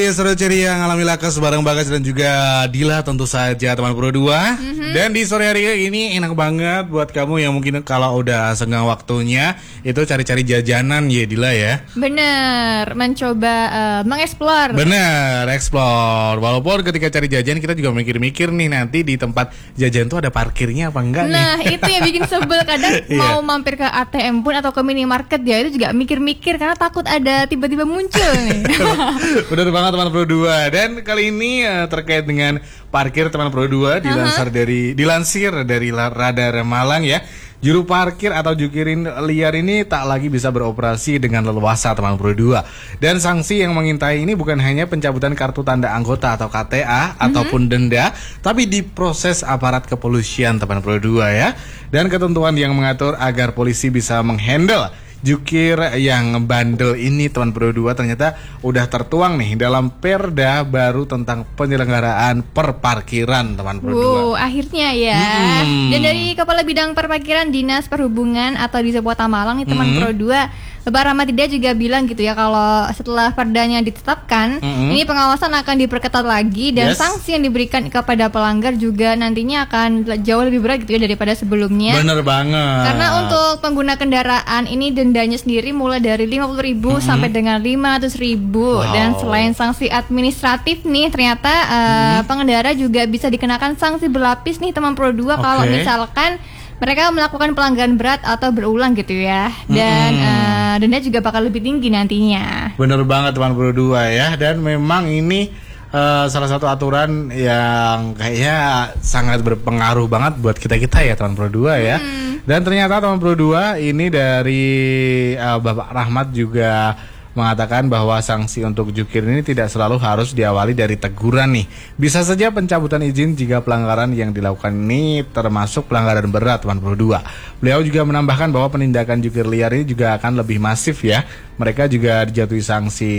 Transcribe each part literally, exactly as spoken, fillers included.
Seru ceria ngalami lakas bareng Bagas dan juga Dila tentu saja teman Pro dua. Mm-hmm. Dan di sore hari ini enak banget buat kamu yang mungkin kalau udah senggang waktunya itu cari-cari jajanan ya Dila ya. Bener, mencoba uh, mengeksplor. Bener, explore. Walaupun ketika cari jajan kita juga mikir-mikir nih nanti di tempat jajan tuh ada parkirnya apa enggak nih. Nah itu yang bikin sebel kadang mau mampir ke A T M pun atau ke minimarket ya itu juga mikir-mikir karena takut ada tiba-tiba muncul nih. Bener banget teman Pro dua. Dan kali ini uh, terkait dengan parkir teman Pro dua dilansir uh-huh. dari dilansir dari Radar Malang ya. Juru parkir atau jukirin liar ini tak lagi bisa beroperasi dengan leluasa teman Pro dua. Dan sanksi yang mengintai ini bukan hanya pencabutan kartu tanda anggota atau K T A mm-hmm. ataupun denda, tapi diproses aparat kepolisian teman Pro dua ya. Dan ketentuan yang mengatur agar polisi bisa menghandle jukir yang bandel ini teman Pro dua ternyata udah tertuang nih dalam Perda baru tentang penyelenggaraan perparkiran teman Pro dua. Wow, akhirnya ya. Hmm. Dan dari Kepala Bidang Perparkiran Dinas Perhubungan atau di Kota Malang nih teman hmm. Pro dua, Bapak Rahmatida juga bilang gitu ya kalau setelah perdanya ditetapkan, hmm. ini pengawasan akan diperketat lagi dan yes. sanksi yang diberikan kepada pelanggar juga nantinya akan jauh lebih berat gitu ya daripada sebelumnya. Bener banget. Karena untuk pengguna kendaraan ini dendanya sendiri mulai dari lima puluh ribu mm-hmm. sampai dengan lima ratus ribu. Wow. Dan selain sanksi administratif nih ternyata uh, mm-hmm. pengendara juga bisa dikenakan sanksi berlapis nih teman Pro dua okay. kalau misalkan mereka melakukan pelanggaran berat atau berulang gitu ya. Dan mm-hmm. uh, denda juga bakal lebih tinggi nantinya. Bener banget teman Pro dua ya. Dan memang ini Uh, salah satu aturan yang kayaknya sangat berpengaruh banget buat kita-kita ya teman Pro dua ya. Hmm. Dan ternyata teman Pro dua ini dari uh, Bapak Rahmat juga mengatakan bahwa sanksi untuk jukir ini tidak selalu harus diawali dari teguran nih. Bisa saja pencabutan izin jika pelanggaran yang dilakukan ini termasuk pelanggaran berat teman Pro dua. Beliau juga menambahkan bahwa penindakan jukir liar ini juga akan lebih masif ya. Mereka juga dijatuhi sanksi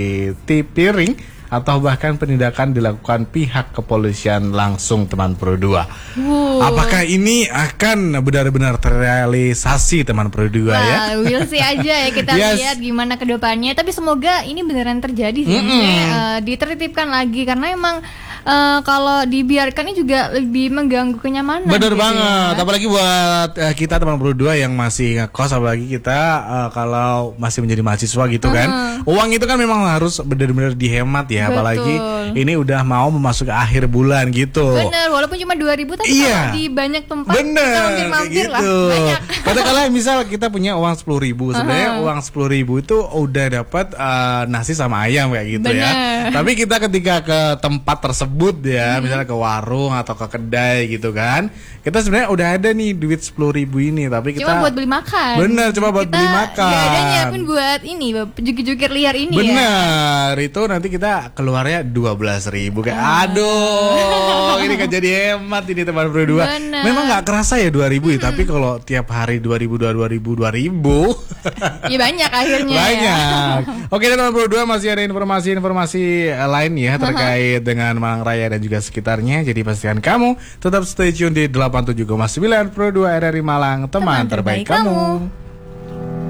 tipiring atau bahkan penindakan dilakukan pihak kepolisian langsung teman Pro dua. Wow. Apakah ini akan benar-benar terrealisasi teman Pro dua ya? We'll see aja ya kita yes. lihat gimana ke depannya. Tapi semoga ini beneran terjadi sih. Mm-hmm. Uh, ditertibkan lagi karena emang uh, kalau dibiarkan ini juga lebih mengganggu kenyamanan. Bener gitu banget. Ya. Apalagi buat uh, kita teman Pro dua yang masih ngekos, apalagi kita uh, kalau masih menjadi mahasiswa gitu uh-huh. kan. Uang itu kan memang harus benar-benar dihemat ya. Betul. Apalagi ini udah mau memasuki akhir bulan gitu. Bener, walaupun cuma dua ribu tapi iya. kalau di banyak tempat bener, kita mampir-mampir gitu. lah banyak. Katakanlah misal kita punya uang sepuluh ribu, sebenarnya uh-huh. uang sepuluh ribu itu udah dapat uh, nasi sama ayam kayak gitu bener. Ya. Tapi kita ketika ke tempat tersebut ya, hmm. misalnya ke warung atau ke kedai gitu kan, kita sebenarnya udah ada nih duit sepuluh ribu ini, tapi kita cuma buat beli makan. Bener, cuma buat kita beli makan. Gak ada nyiapin buat ini, jukir-jukir liar ini. Bener, ya. Itu nanti kita keluarnya dua belas ribu kayak uh. aduh, ini kan jadi hemat ini teman Pro dua. Bener. Memang nggak kerasa ya dua ribu, hmm. ya, tapi kalau tiap hari dua ribu, dua ribu, dua ribu ya banyak akhirnya. Banyak. Ya. Oke, teman Pro dua masih ada informasi-informasi lain ya terkait uh-huh. dengan Malang Raya dan juga sekitarnya. Jadi pastikan kamu tetap stay tune di delapan puluh tujuh koma sembilan Pro dua R R I Malang, teman, teman terbaik, terbaik kamu. kamu.